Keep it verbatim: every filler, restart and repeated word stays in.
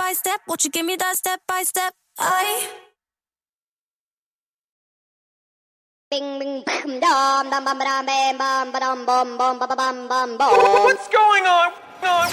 by step? Won't you give me that step by step? I. Bing bing bam dum dum bum dum bam bum bum bum bum bum bum bum bum. What's going on? on?